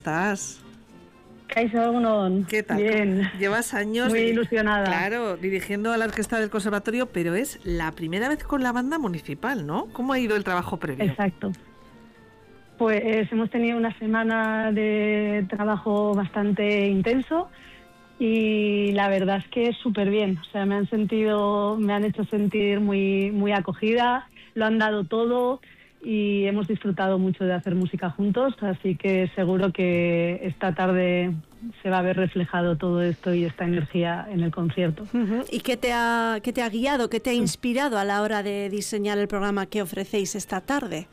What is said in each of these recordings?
¿Estás? Kaixo, egunon. ¿Qué tal? Bien. Llevas años... Muy ilusionada. Claro, dirigiendo a la orquesta del conservatorio, pero es la primera vez con la banda municipal, ¿no? ¿Cómo ha ido el trabajo previo? Exacto. Pues hemos tenido una semana de trabajo bastante intenso y la verdad es que súper bien. O sea, me han hecho sentir muy acogida, lo han dado todo y hemos disfrutado mucho de hacer música juntos, así que seguro que esta tarde se va a ver reflejado todo esto y esta energía en el concierto. ¿Y qué te ha guiado, qué te ha inspirado a la hora de diseñar el programa que ofrecéis esta tarde?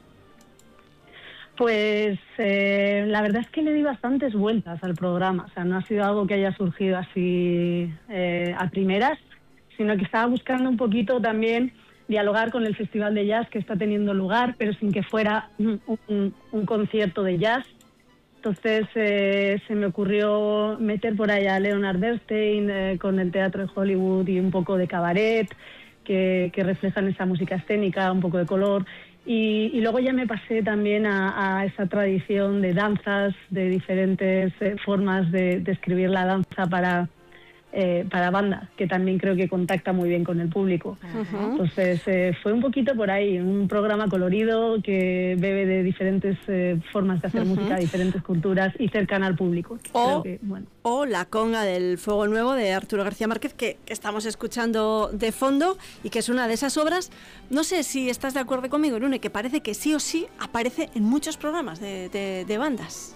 Pues la verdad es que le di bastantes vueltas al programa, o sea, no ha sido algo que haya surgido así a primeras, sino que estaba buscando un poquito también dialogar con el Festival de Jazz que está teniendo lugar, pero sin que fuera un concierto de jazz. Entonces se me ocurrió meter por ahí a Leonard Bernstein con el teatro de Hollywood y un poco de cabaret, que reflejan esa música escénica, un poco de color. Y luego ya me pasé también a esa tradición de danzas, de diferentes formas de escribir la danza para banda, que también creo que contacta muy bien con el público. Entonces fue un poquito por ahí, un programa colorido que bebe de diferentes formas de hacer música, diferentes culturas y cercana al público. O La Conga del Fuego Nuevo de Arturo García Márquez, que estamos escuchando de fondo y que es una de esas obras, no sé si estás de acuerdo conmigo, Lune, que parece que sí o sí aparece en muchos programas de bandas.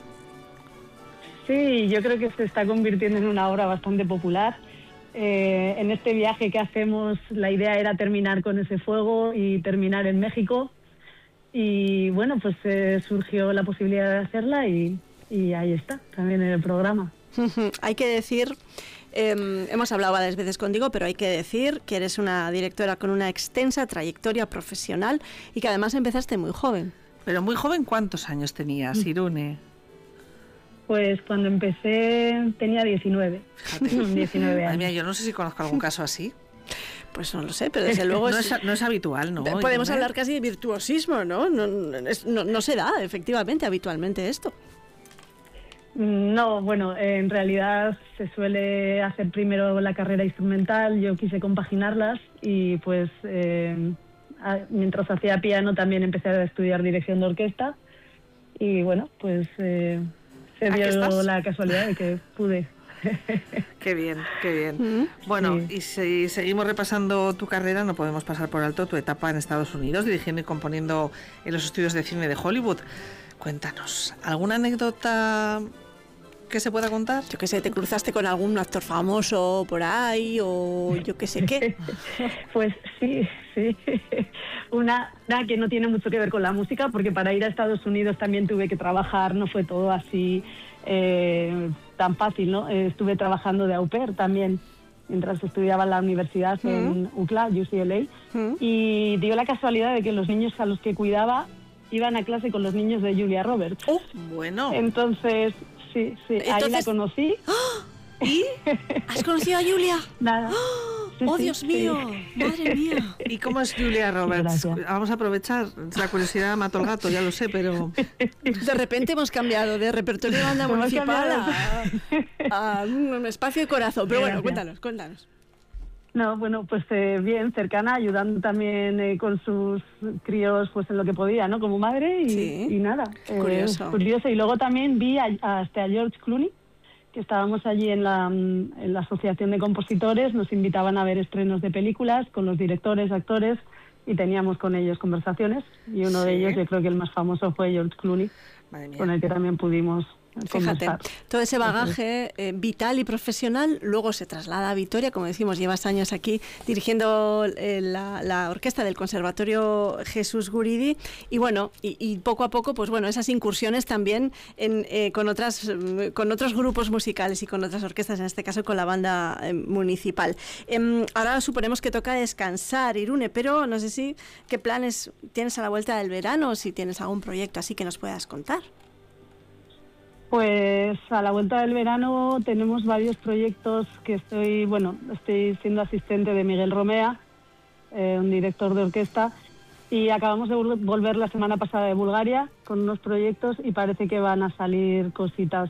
Sí, yo creo que se está convirtiendo en una obra bastante popular. En este viaje que hacemos, la idea era terminar con ese fuego y terminar en México. Y bueno, pues surgió la posibilidad de hacerla y ahí está, también en el programa. Hay que decir, hemos hablado varias veces contigo, pero hay que decir que eres una directora con una extensa trayectoria profesional y que además empezaste muy joven. Pero muy joven, ¿cuántos años tenías, Irune? Pues cuando empecé tenía 19. Fíjate. 19 años. Ay, mira, yo no sé si conozco algún caso así. Pues no lo sé, pero desde luego... no es habitual, ¿no? Podemos hablar casi de virtuosismo, ¿no? No se da, efectivamente, habitualmente esto. No, bueno, en realidad se suele hacer primero la carrera instrumental, yo quise compaginarlas y pues mientras hacía piano también empecé a estudiar dirección de orquesta y bueno, pues... se dio la casualidad de que pude. Qué bien, qué bien. Bueno, sí. Y si seguimos repasando tu carrera, no podemos pasar por alto tu etapa en Estados Unidos, dirigiendo y componiendo en los estudios de cine de Hollywood. Cuéntanos, ¿alguna anécdota que se pueda contar? Yo qué sé, ¿te cruzaste con algún actor famoso por ahí o yo qué sé qué? Pues sí. Una que no tiene mucho que ver con la música, porque para ir a Estados Unidos también tuve que trabajar, no fue todo así tan fácil, ¿no? Estuve trabajando de au pair también, mientras estudiaba en la universidad en UCLA, UCLA, y dio la casualidad de que los niños a los que cuidaba iban a clase con los niños de Julia Roberts. Bueno. Entonces, sí, ahí la conocí. ¿Y? ¿Has conocido a Julia? Nada. ¡Oh, Dios mío! ¡Madre mía! ¿Y cómo es Julia Roberts? Vamos a aprovechar, la curiosidad mató al gato, ya lo sé, pero... De repente hemos cambiado de repertorio de banda municipal a un espacio de corazón. Pero bueno, cuéntanos. No, bueno, pues bien, cercana, ayudando también con sus críos pues en lo que podía, ¿no? Como madre y nada. Curioso. Y luego también vi a George Clooney, que estábamos allí en la Asociación de Compositores, nos invitaban a ver estrenos de películas con los directores, actores, y teníamos con ellos conversaciones, y uno de ellos, yo creo que el más famoso fue George Clooney, con el que también pudimos Fíjate, todo ese bagaje vital y profesional luego se traslada a Vitoria, como decimos, llevas años aquí dirigiendo la orquesta del Conservatorio Jesús Guridi y bueno, y poco a poco, pues bueno, esas incursiones también con otros grupos musicales y con otras orquestas, en este caso con la banda municipal. Ahora suponemos que toca descansar, Irune, pero no sé si qué planes tienes a la vuelta del verano, si tienes algún proyecto así que nos puedas contar. Pues a la vuelta del verano tenemos varios proyectos que estoy siendo asistente de Miguel Romea, un director de orquesta, y acabamos de volver la semana pasada de Bulgaria con unos proyectos y parece que van a salir cositas